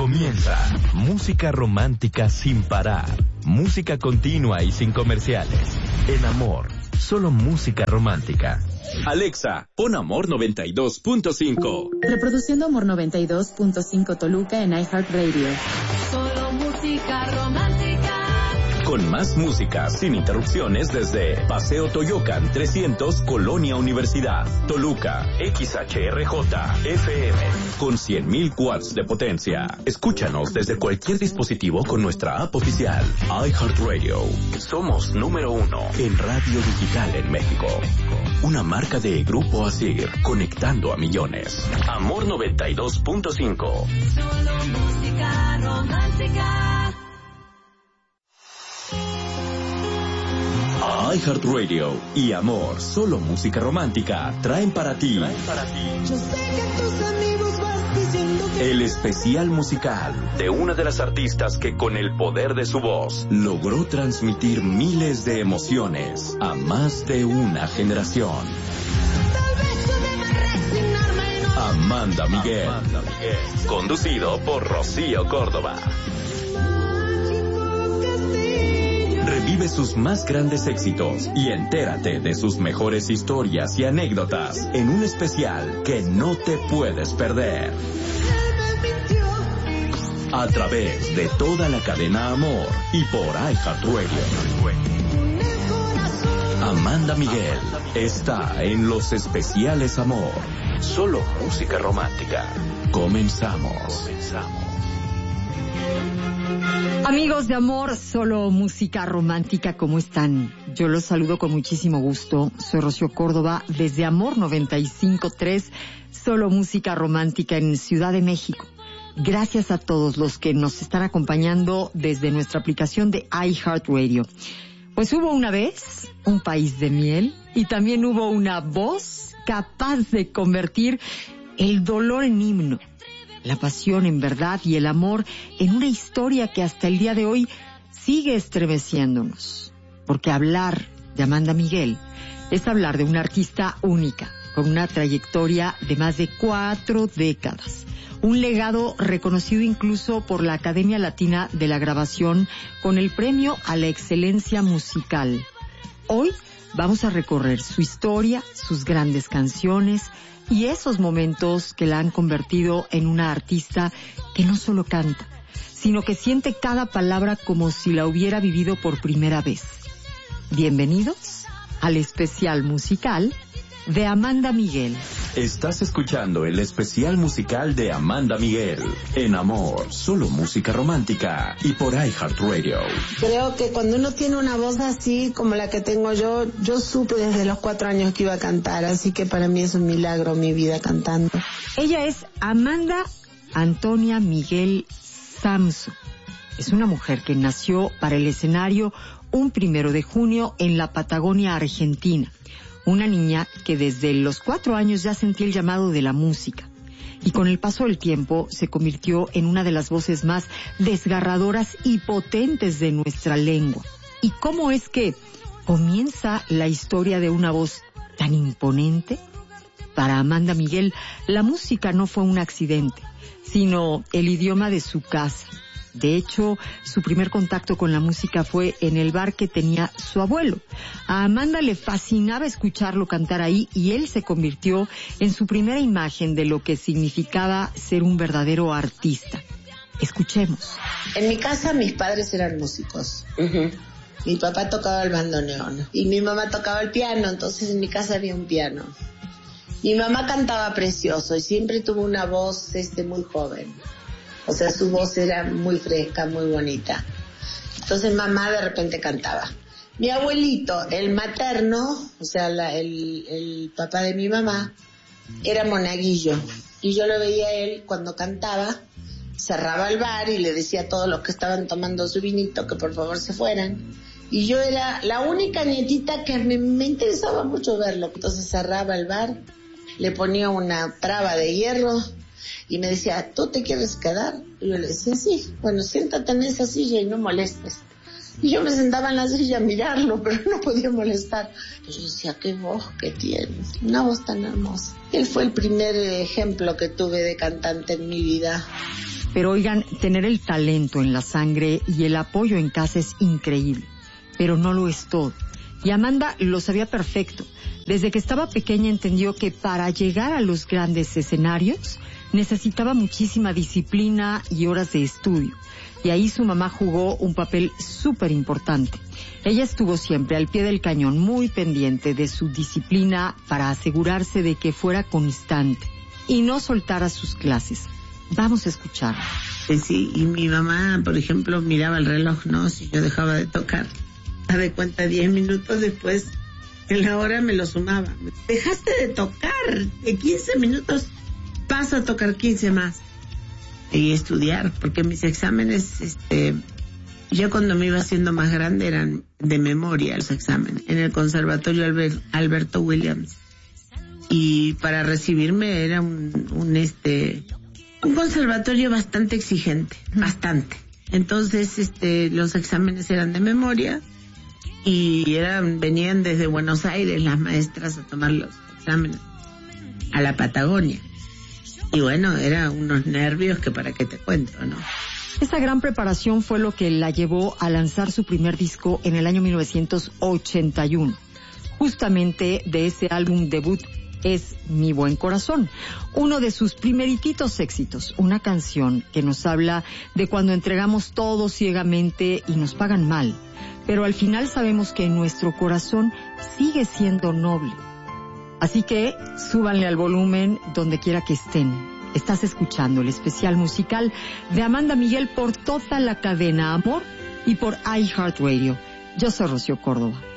Comienza música romántica sin parar, música continua y sin comerciales. En Amor, solo música romántica. Alexa, pon Amor 92.5. Reproduciendo Amor 92.5 Toluca en iHeartRadio. Solo música romántica. Con más música sin interrupciones desde Paseo Toyocan 300, Colonia Universidad, Toluca, XHRJ, FM, con 100,000 watts de potencia. Escúchanos desde cualquier dispositivo con nuestra app oficial, iHeartRadio. Somos número 1 en radio digital en México. Una marca de Grupo Asir, conectando a millones. Amor 92.5. Solo música romántica. iHeartRadio y Amor, solo música romántica, traen para ti. Yo sé que tus amigos vas diciendo que... El especial musical de una de las artistas que con el poder de su voz logró transmitir miles de emociones a más de una generación. Tal vez yo deba resignarme y no... Amanda Miguel. Conducido por Rocío Córdoba. Revive sus más grandes éxitos y entérate de sus mejores historias y anécdotas en un especial que no te puedes perder. A través de toda la cadena Amor y por iHeartRadio. Amanda Miguel está en los especiales Amor. Solo música romántica. Comenzamos. Amigos de Amor, solo música romántica, ¿cómo están? Yo los saludo con muchísimo gusto. Soy Rocío Córdoba desde Amor 95.3, solo música romántica en Ciudad de México. Gracias a todos los que nos están acompañando desde nuestra aplicación de iHeartRadio. Pues hubo una vez un país de miel y también hubo una voz capaz de convertir el dolor en himno, la pasión en verdad y el amor en una historia que hasta el día de hoy sigue estremeciéndonos. Porque hablar de Amanda Miguel es hablar de una artista única, con una trayectoria de más de 4 décadas. Un legado reconocido incluso por la Academia Latina de la Grabación con el Premio a la Excelencia Musical. Hoy vamos a recorrer su historia, sus grandes canciones y esos momentos que la han convertido en una artista que no solo canta, sino que siente cada palabra como si la hubiera vivido por primera vez. Bienvenidos al especial musical de Amanda Miguel. Estás escuchando el especial musical de Amanda Miguel en Amor, solo música romántica y por iHeartRadio. Creo que cuando uno tiene una voz así como la que tengo yo supe desde los 4 años que iba a cantar, así que para mí es un milagro mi vida cantando. Ella es Amanda Antonia Miguel Samso. Es una mujer que nació para el escenario un 1 de junio en la Patagonia, Argentina. Una niña que desde los 4 años ya sentía el llamado de la música y con el paso del tiempo se convirtió en una de las voces más desgarradoras y potentes de nuestra lengua. ¿Y cómo es que comienza la historia de una voz tan imponente? Para Amanda Miguel, la música no fue un accidente, sino el idioma de su casa. De hecho, su primer contacto con la música fue en el bar que tenía su abuelo. A Amanda le fascinaba escucharlo cantar ahí y él se convirtió en su primera imagen de lo que significaba ser un verdadero artista. Escuchemos. En mi casa mis padres eran músicos. Mi papá tocaba el bandoneón y mi mamá tocaba el piano, entonces en mi casa había un piano. Mi mamá cantaba precioso y siempre tuvo una voz muy joven. O sea, su voz era muy fresca, muy bonita. Entonces mamá de repente cantaba. Mi abuelito, el materno, o sea, el papá de mi mamá, era monaguillo. Y yo lo veía a él cuando cantaba, cerraba el bar y le decía a todos los que estaban tomando su vinito que por favor se fueran. Y yo era la única nietita que me interesaba mucho verlo. Entonces cerraba el bar, le ponía una traba de hierro y me decía, ¿tú te quieres quedar? Y yo le decía, sí, bueno, siéntate en esa silla y no molestes. Y yo me sentaba en la silla a mirarlo, pero no podía molestar. Y yo decía, qué voz que tienes, una voz tan hermosa. Él fue el primer ejemplo que tuve de cantante en mi vida. Pero oigan, tener el talento en la sangre y el apoyo en casa es increíble, pero no lo es todo. Y Amanda lo sabía perfecto. Desde que estaba pequeña entendió que para llegar a los grandes escenarios necesitaba muchísima disciplina y horas de estudio. Y ahí su mamá jugó un papel súper importante. Ella estuvo siempre al pie del cañón, muy pendiente de su disciplina para asegurarse de que fuera constante y no soltara sus clases. Vamos a escuchar. Sí, y mi mamá, por ejemplo, miraba el reloj, ¿no? Si yo dejaba de tocar, a de cuenta 10 minutos después, en la hora me lo sumaba. Dejaste de tocar, de 15 minutos paso a tocar 15 más. Y estudiar, porque mis exámenes, yo cuando me iba haciendo más grande eran de memoria los exámenes, en el Conservatorio Alberto Williams. Y para recibirme era un conservatorio bastante exigente, bastante. Entonces, los exámenes eran de memoria y venían desde Buenos Aires las maestras a tomar los exámenes a la Patagonia. Y bueno, eran unos nervios que para qué te cuento, ¿no? Esa gran preparación fue lo que la llevó a lanzar su primer disco en el año 1981. Justamente de ese álbum debut es Mi Buen Corazón, uno de sus primerititos éxitos, una canción que nos habla de cuando entregamos todo ciegamente y nos pagan mal, pero al final sabemos que nuestro corazón sigue siendo noble. Así que súbanle al volumen donde quiera que estén. Estás escuchando el especial musical de Amanda Miguel por toda la cadena Amor y por iHeartRadio. Yo soy Rocío Córdoba.